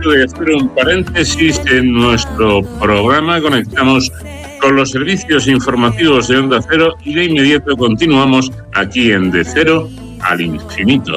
de hacer un paréntesis en nuestro programa. Conectamos con los servicios informativos de Onda Cero y de inmediato continuamos aquí en De Cero al Infinito.